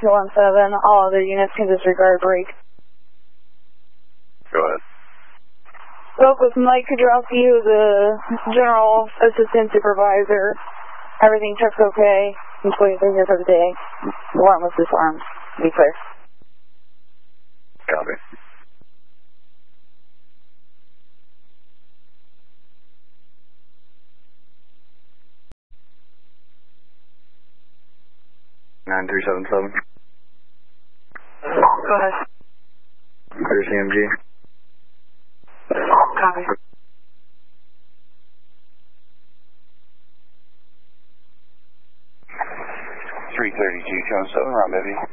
217. All other units can disregard break. Go ahead. Spoke with Mike Kudrowski, who's the General Assistant Supervisor. Everything checks okay. Employees are here for the day. Warrantless disarmed. Be clear. Copy. Nine 377. Go ahead. Clear CMG. Copy. $332, 217, round baby.